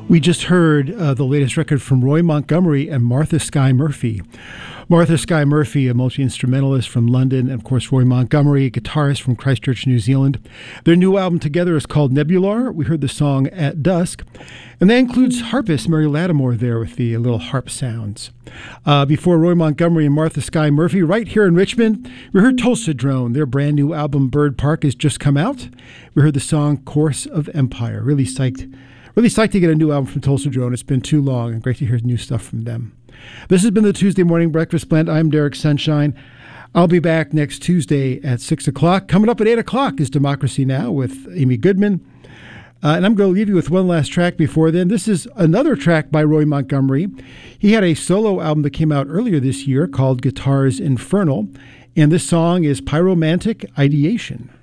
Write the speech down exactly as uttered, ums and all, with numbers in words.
We just heard uh, the latest record from Roy Montgomery and Martha Skye Murphy. Martha Skye Murphy, a multi-instrumentalist from London, and of course Roy Montgomery, a guitarist from Christchurch, New Zealand. Their new album together is called Nebular. We heard the song At Dusk. And that includes harpist Mary Lattimore there with the little harp sounds. Uh, before Roy Montgomery and Martha Skye Murphy, right here in Richmond, we heard Tulsa Drone. Their brand new album Bird Park has just come out. We heard the song Course of Empire. Really psyched. Really psyched to get a new album from Tulsa Drone. It's been too long, and great to hear new stuff from them. This has been the Tuesday Morning Breakfast Blend. I'm Derek Sunshine. I'll be back next Tuesday at six o'clock. Coming up at eight o'clock is Democracy Now! With Amy Goodman. Uh, and I'm going to leave you with one last track before then. This is another track by Roy Montgomery. He had a solo album that came out earlier this year called Guitars Infernal. And this song is Pyromantic Ideation.